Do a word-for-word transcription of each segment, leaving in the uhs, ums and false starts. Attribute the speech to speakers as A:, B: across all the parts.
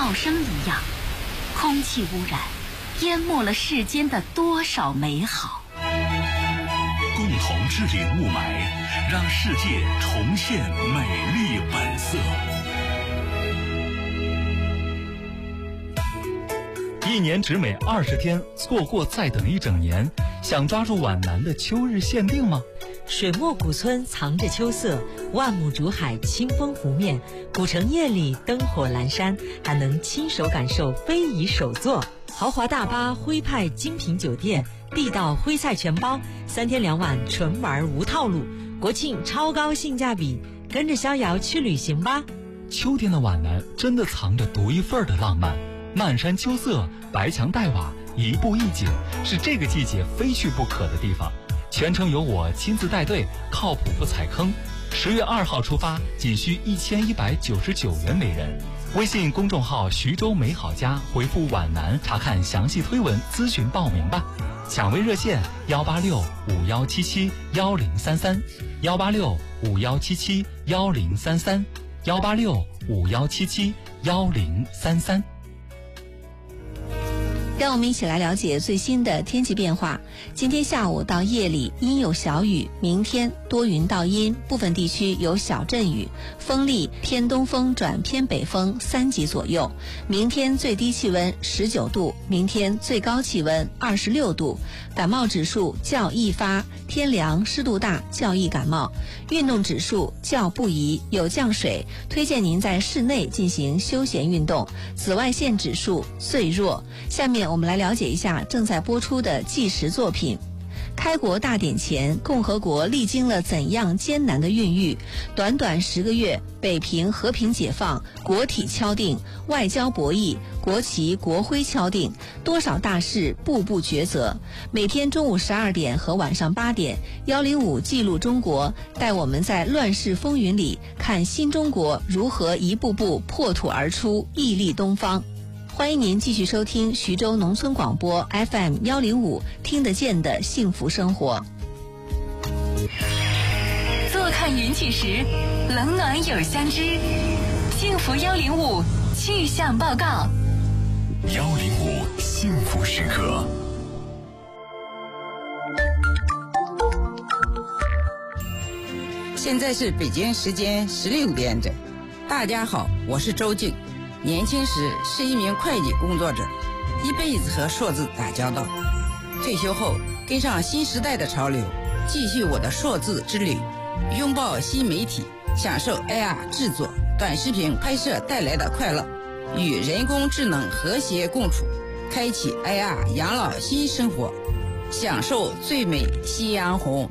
A: 噪声一样，空气污染淹没了世间的多少美好。
B: 共同治理雾霾，让世界重现美丽本色。
C: 一年只美二十天，错过再等一整年。想抓住皖南的秋日限定吗？
D: 水墨古村藏着秋色，万亩竹海清风拂面，古城夜里灯火阑珊，还能亲手感受非遗手作。豪华大巴徽派精品酒店，地道徽菜全包，三天两晚纯玩无套路，国庆超高性价比，跟着逍遥去旅行吧。
C: 秋天的皖南真的藏着独一份的浪漫，漫山秋色，白墙黛瓦，一步一景，是这个季节非去不可的地方。全程由我亲自带队，靠谱不踩坑。十月二号出发，仅需一千一百九十九元每人。微信公众号徐州美好家回复皖南查看详细推文，咨询报名吧。抢位热线幺八六五幺七七幺零三三幺八六五幺七七幺零三三幺八六五幺七七幺零三三。
E: 让我们一起来了解最新的天气变化。今天下午到夜里阴有小雨，明天多云到阴，部分地区有小阵雨，风力偏东风转偏北风三级左右。明天最低气温十九度，明天最高气温二十六度。感冒指数较易发，天凉湿度大，较易感冒。运动指数较不宜，有降水，推荐您在室内进行休闲运动。紫外线指数最弱。下面我们来了解一下正在播出的纪实作品。开国大典前，共和国历经了怎样艰难的孕育？短短十个月，北平和平解放，国体敲定，外交博弈，国旗国徽敲定，多少大事步步抉择。每天中午十二点和晚上八点，幺零五记录中国，带我们在乱世风云里看新中国如何一步步破土而出，屹立东方。欢迎您继续收听徐州农村广播 F M 幺零五，听得见的幸福生活。
A: 坐看云起时，冷暖有相知。幸福幺零五气象报告。
B: 幺零五幸福时刻。
F: 现在是北京时间十六点整。大家好，我是周静。年轻时是一名会计工作者，一辈子和数字打交道。退休后跟上新时代的潮流，继续我的数字之旅，拥抱新媒体，享受 A R 制作、短视频拍摄带来的快乐，与人工智能和谐共处，开启 A R 养老新生活，享受最美夕阳红。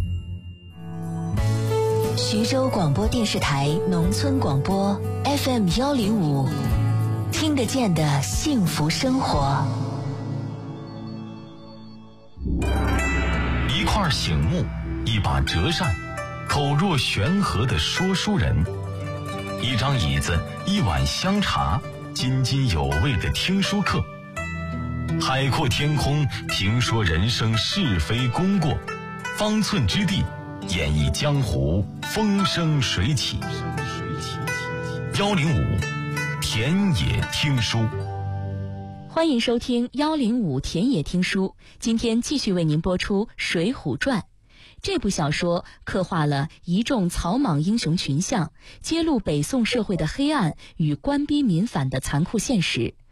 G: 徐州广播电视台农村广播 F M 幺零五，听得见的幸福生活。
B: 一块醒木，一把折扇，口若悬河的说书人，一张椅子，一碗香茶，津津有味的听书课。海阔天空，评说人生是非功过，方寸之地，演绎江湖风生水起。幺零五田野听书，
A: 欢迎收听幺零五田野听书。今天继续为您播出《水浒传》这部小说，刻画了一众草莽英雄群像，揭露北宋社会的黑暗与官逼民反的残酷现实。